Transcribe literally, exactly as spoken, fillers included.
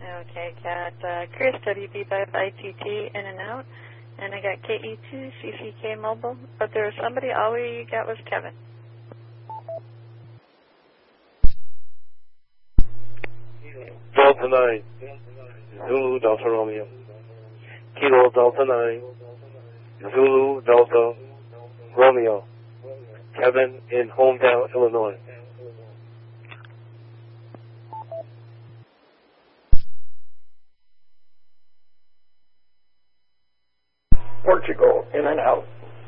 Okay, got uh, Chris, W B five I T T, in and out. And I got K E two, C C K mobile. But there was somebody, all we got was Kevin. Delta nine, Zulu Delta Romeo. Kilo Delta nine, Zulu Delta Romeo. Kevin in Hometown, Illinois. Portugal, in and out.